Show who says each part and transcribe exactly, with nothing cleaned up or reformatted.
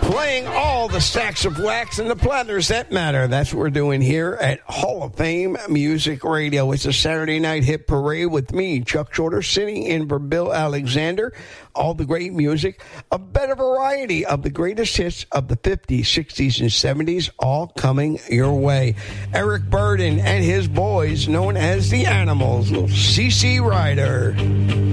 Speaker 1: Playing all the stacks of wax and the platters that matter. That's what we're doing here at Hall of Fame Music Radio. It's a Saturday night hit parade with me, Chuck Shorter, sitting in for Bill Alexander. All the great music, a better variety of the greatest hits of the fifties, sixties, and seventies, all coming your way. Eric Burdon and his boys, known as the Animals, little C C Rider.